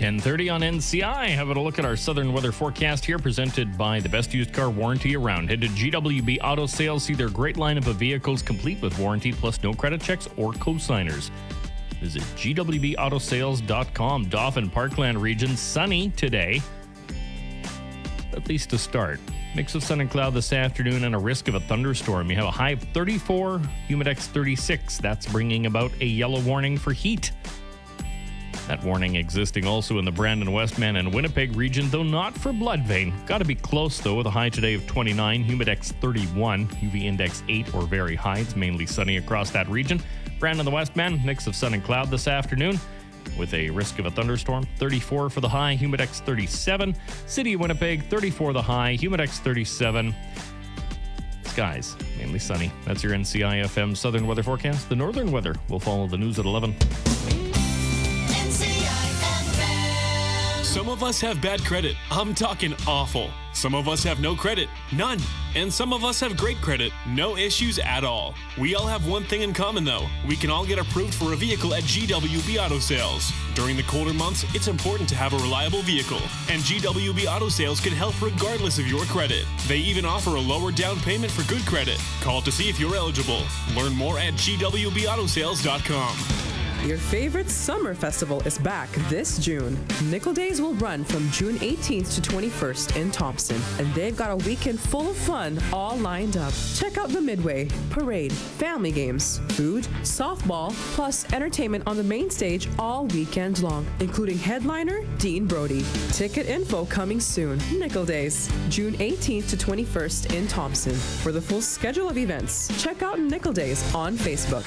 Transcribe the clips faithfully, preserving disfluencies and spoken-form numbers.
ten thirty on N C I. Having a look at our southern weather forecast here, presented by the best used car warranty around. Head to G W B Auto Sales, see their great lineup of vehicles complete with warranty plus no credit checks or co-signers. Visit G W B auto sales dot com. Dauphin Parkland region, sunny today, at least to start. Mix of sun and cloud this afternoon and a risk of a thunderstorm. You have a high of thirty-four, humidex thirty-six. That's bringing about a yellow warning for heat. That warning existing also in the Brandon, Westman, and Winnipeg region, though not for blood vein. Got to be close, though, with a high today of twenty-nine, humidex thirty-one, U V index eight or very high. It's mainly sunny across that region. Brandon, the Westman, mix of sun and cloud this afternoon with a risk of a thunderstorm. thirty-four for the high, humidex thirty-seven. City of Winnipeg, thirty-four the high, humidex thirty-seven. Skies, mainly sunny. That's your N C I F M Southern Weather Forecast. The northern weather will follow the news at eleven. Some of us have bad credit. I'm talking awful. Some of us have no credit, none. And some of us have great credit, no issues at all. We all have one thing in common though. We can all get approved for a vehicle at G W B Auto Sales. During the colder months, it's important to have a reliable vehicle. And G W B Auto Sales can help regardless of your credit. They even offer a lower down payment for good credit. Call to see if you're eligible. Learn more at G W B auto sales dot com. Your favorite summer festival is back this June. Nickel Days will run from June eighteenth to twenty-first in Thompson, and they've got a weekend full of fun all lined up. Check out the Midway, parade, family games, food, softball, plus entertainment on the main stage all weekend long, including headliner Dean Brody. Ticket info coming soon. Nickel Days, June eighteenth to twenty-first in Thompson. For the full schedule of events, check out Nickel Days on Facebook.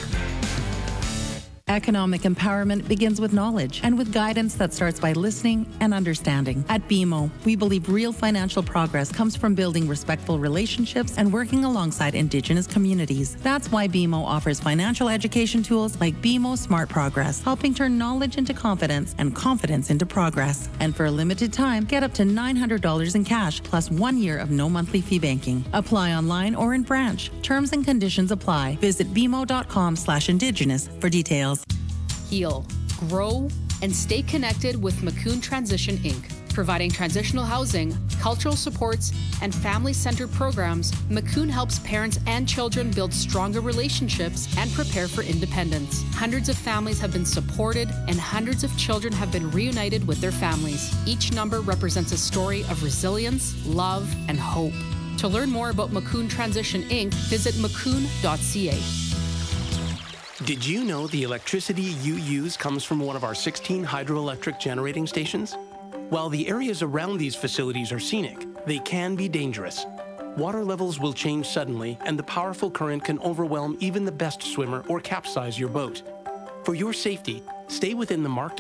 Economic empowerment begins with knowledge and with guidance that starts by listening and understanding. At B M O, we believe real financial progress comes from building respectful relationships and working alongside Indigenous communities. That's why B M O offers financial education tools like B M O Smart Progress, helping turn knowledge into confidence and confidence into progress. And for a limited time, get up to nine hundred dollars in cash plus one year of no monthly fee banking. Apply online or in branch. Terms and conditions apply. Visit b m o dot com slash indigenous for details. Heal, grow, and stay connected with Macoun Transition Incorporated. Providing transitional housing, cultural supports, and family-centered programs, Macoun helps parents and children build stronger relationships and prepare for independence. Hundreds of families have been supported, and hundreds of children have been reunited with their families. Each number represents a story of resilience, love, and hope. To learn more about Macoun Transition Incorporated, visit macoun dot c a. Did you know the electricity you use comes from one of our sixteen hydroelectric generating stations? While the areas around these facilities are scenic, they can be dangerous. Water levels will change suddenly, and the powerful current can overwhelm even the best swimmer or capsize your boat. For your safety, stay within the marked